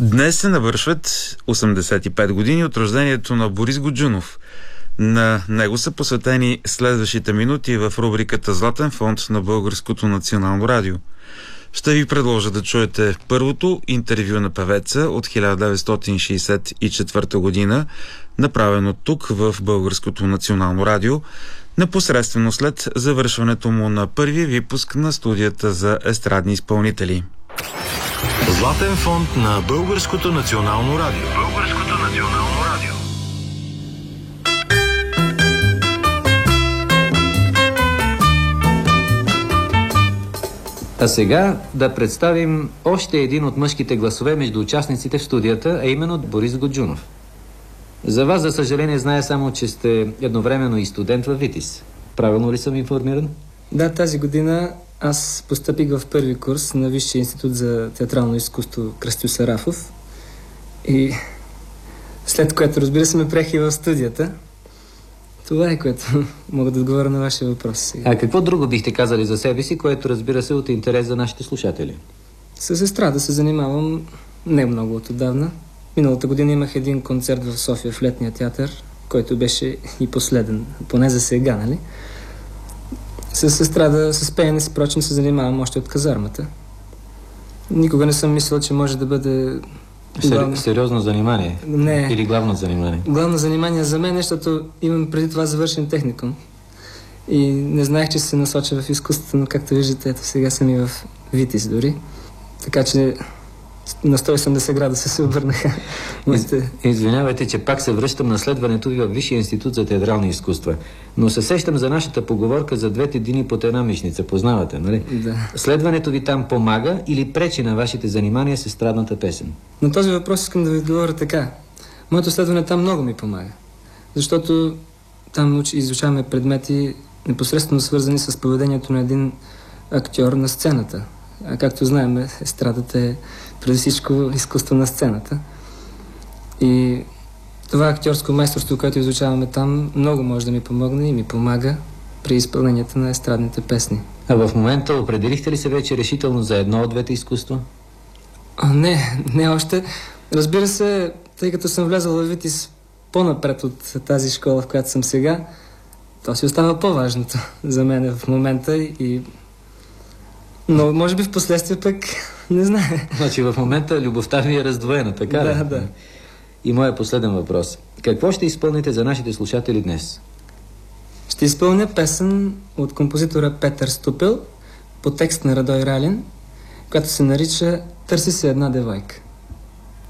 Днес се навършват 85 години от рождението на Борис Гуджунов. На него са посветени следващите минути в рубриката Златен фонд на Българското национално радио. Ще ви предложа да чуете първото интервю на певеца от 1964 година, направено тук в Българското национално радио, непосредствено след завършването му на първия випуск на студията за естрадни изпълнители. Златен фонд на Българското национално радио. Българското национално радио. А сега да представим още един от мъжките гласове между участниците в студията, а именно Борис Гуджунов. За вас, за съжаление, знае само, че сте едновременно и студент във ВИТИС. Правилно ли съм информиран? Да, тази година аз постъпих в първи курс на Висшия институт за театрално изкуство Кръстю Сарафов и след което, разбира се, ме приех и в студията. Това е, което мога да отговоря на вашия въпрос сега. А какво друго бихте казали за себе си, което, разбира се, от интерес за нашите слушатели? С естрада се занимавам не много от отдавна. Миналата година имах един концерт в София в Летния театър, който беше и последен, поне за сега, нали? С естрада, с пеене, впрочем, се занимавам още от казармата. Никога не съм мислил, че може да бъде... Сериозно занимание? Не. Или главно занимание? Главно занимание за мен, защото имам преди това завършен техникум. И не знаех, че се насоча в изкуството, но както виждате, ето сега съм и в ВИТИС дори. Така че на 180 градуса се обърнаха. Извинявайте, че пак се връщам на следването ви във Висшия институт за театрални изкуства. Но се сещам за нашата поговорка за двете дини под една мишница. Познавате, нали? Да. Следването ви там помага или пречи на вашите занимания с естрадната песен? На този въпрос искам да ви отговоря така. Моето следване там много ми помага. Защото там изучаваме предмети непосредствено свързани с поведението на един актьор на сцената. А както знаем, естрадата е преди всичко изкуство на сцената. И това актьорско майсторство, което изучаваме там, много може да ми помогне и ми помага при изпълнението на естрадните песни. А в момента определихте ли се вече решително за едно от двете изкуства? Не още. Разбира се, тъй като съм влязъл в ВИТИС по-напред от тази школа, в която съм сега, то си остава по-важното за мен в момента и... Но може би в последствие пък не знае. Значи в момента любовта ви е раздвоена, така ли? Да. И моя последен въпрос. Какво ще изпълните за нашите слушатели днес? Ще изпълня песен от композитора Петър Ступел по текст на Радой Ралин, която се нарича "Търси се една девойка".